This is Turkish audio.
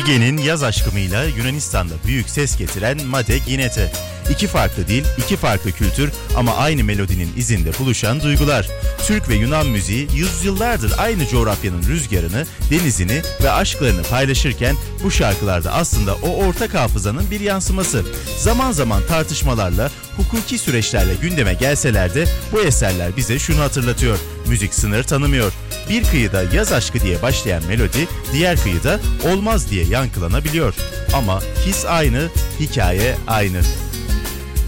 Ege'nin yaz aşkımıyla Yunanistan'da büyük ses getiren Made Ginete. İki farklı dil, iki farklı kültür ama aynı melodinin izinde buluşan duygular. Türk ve Yunan müziği yüzyıllardır aynı coğrafyanın rüzgarını, denizini ve aşklarını paylaşırken bu şarkılarda aslında o ortak hafızanın bir yansıması. Zaman zaman tartışmalarla, hukuki süreçlerle gündeme gelseler de bu eserler bize şunu hatırlatıyor: müzik sınır tanımıyor. Bir kıyıda yaz aşkı diye başlayan melodi diğer kıyıda olmaz diye yankılanabiliyor. Ama his aynı, hikaye aynı.